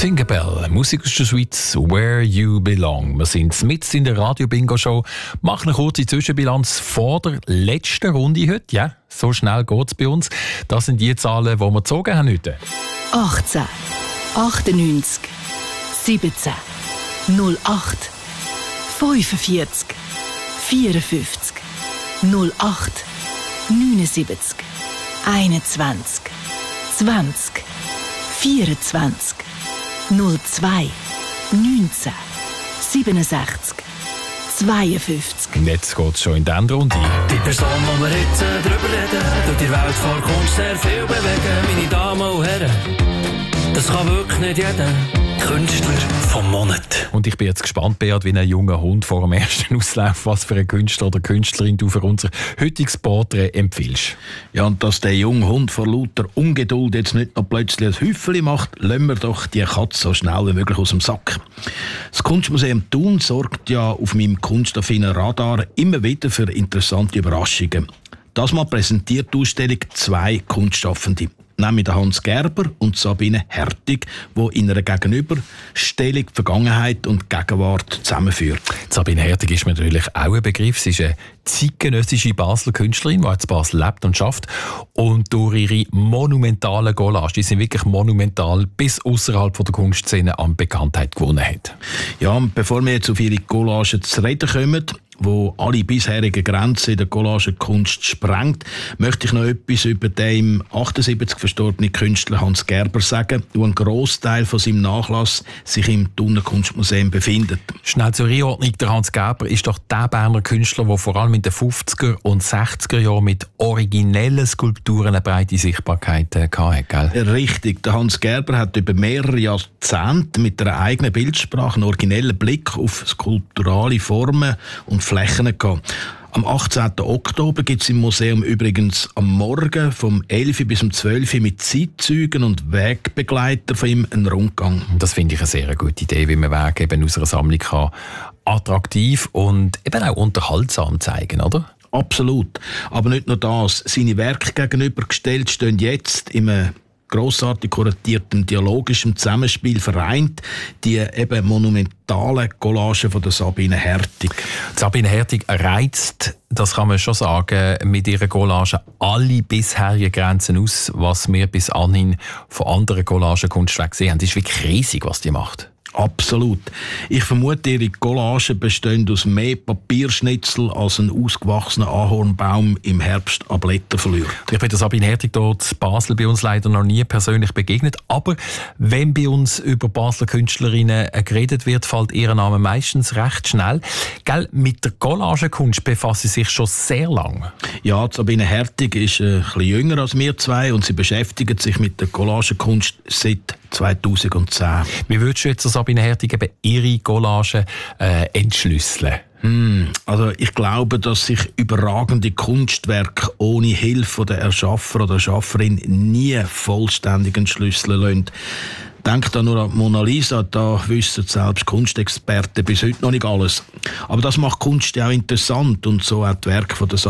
Tinkerbell, Musik aus der Schweiz, Where You Belong. Wir sind mitten in der Radio-Bingo-Show, machen eine kurze Zwischenbilanz vor der letzten Runde heute. Ja, so schnell geht es bei uns. Das sind die Zahlen, die wir gezogen haben heute. 18, 98, 17, 08, 45, 54, 08, 79, 21, 20, 24, 02, 19, 67, 52. Und jetzt geht es schon in die Endrunde. Die Person, die wir jetzt drüber reden, tut die Welt vor Kunst sehr viel bewegen. Meine Damen und Herren, das kann wirklich nicht jeder. Künstler vom Monat. Und ich bin jetzt gespannt, Beat, wie ein junger Hund vor dem ersten Auslauf, was für einen Künstler oder Künstlerin du für unser heutiges Porträt empfiehlst. Ja, und dass der junge Hund vor lauter Ungeduld jetzt nicht noch plötzlich ein Häufchen macht, lassen wir doch die Katze so schnell wie möglich aus dem Sack. Das Kunstmuseum Thun sorgt ja auf meinem kunstaffinen Radar immer wieder für interessante Überraschungen. Das Mal präsentiert die Ausstellung zwei Kunstschaffende. Nämlich Hans Gerber und Sabine Hertig, die in einer Gegenüberstellung Vergangenheit und Gegenwart zusammenführen. Sabine Hertig ist mir natürlich auch ein Begriff. Sie ist eine zeitgenössische Basler Künstlerin, die in Basel lebt und schafft. Und durch ihre monumentalen Collagen, die sind wirklich monumental, bis außerhalb der Kunstszene an Bekanntheit gewonnen hat. Ja, und bevor wir jetzt auf ihre Collagen zu reden kommen, wo alle bisherigen Grenzen in der Collagenkunst sprengt, möchte ich noch etwas über den im 78 verstorbenen Künstler Hans Gerber sagen, wo ein Grossteil von seinem Nachlass sich im Thuner Kunstmuseum befindet. Schnell zur Einordnung, der Hans Gerber ist doch der Berner Künstler, der vor allem in den 50er und 60er Jahren mit originellen Skulpturen eine breite Sichtbarkeit hatte, gell? Richtig, der Hans Gerber hat über mehrere Jahrzehnte mit einer eigenen Bildsprache einen originellen Blick auf skulpturale Formen und Flächen gehabt. Am 18. Oktober gibt es im Museum übrigens am Morgen vom 11 bis um 12 mit Zeitzeugen und Wegbegleitern von ihm einen Rundgang. Das finde ich eine sehr gute Idee, wie man Wege eben aus einer Sammlung kann attraktiv und eben auch unterhaltsam zeigen, oder? Absolut. Aber nicht nur das. Seine Werke gegenübergestellt stehen jetzt im grossartig kuratierten dialogischen Zusammenspiel vereint die eben monumentalen Collagen von der Sabine Hertig. Sabine Hertig reizt, das kann man schon sagen, mit ihrer Collage alle bisherigen Grenzen aus, was wir bis anhin von anderen Collagenkunstwerken gesehen haben. Das ist wirklich riesig, was die macht. Absolut. Ich vermute, ihre Collagen bestehen aus mehr Papierschnitzel als ein ausgewachsener Ahornbaum im Herbst an Blätter verliert. Ich bin der Sabine Hertig dort in Basel bei uns leider noch nie persönlich begegnet. Aber wenn bei uns über Basler Künstlerinnen geredet wird, fällt ihr Name meistens recht schnell. Gell, mit der Collagenkunst befasst sie sich schon sehr lange. Ja, Sabine Hertig ist ein bisschen jünger als wir zwei und sie beschäftigt sich mit der Collagenkunst seit 2010. Wie würdest du jetzt Sabine Hertig eben ihre Collagen entschlüsseln? Also ich glaube, dass sich überragende Kunstwerke ohne Hilfe der Erschaffer oder Erschafferin nie vollständig entschlüsseln lassen. Denk da nur an Mona Lisa, da wissen selbst Kunstexperten bis heute noch nicht alles. Aber das macht Kunst ja auch interessant und so auch die Werke von der